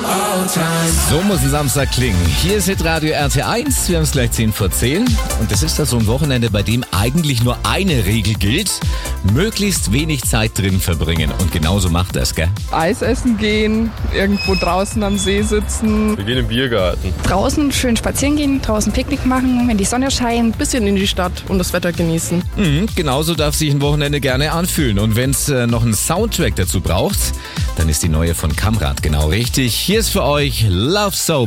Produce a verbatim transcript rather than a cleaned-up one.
So muss ein Samstag klingen. Hier ist Hitradio R T eins, wir haben es gleich zehn vor zehn. Und das ist da so ein Wochenende, bei dem eigentlich nur eine Regel gilt: möglichst wenig Zeit drin verbringen. Und genauso macht das, gell? Eis essen gehen, irgendwo draußen am See sitzen. Wir gehen im Biergarten. Draußen schön spazieren gehen, draußen Picknick machen, wenn die Sonne scheint. Bisschen in die Stadt und das Wetter genießen. Mhm, genauso darf sich ein Wochenende gerne anfühlen. Und wenn es äh, noch einen Soundtrack dazu braucht, dann ist die neue von Kamrat genau richtig. Hier ist für euch Love So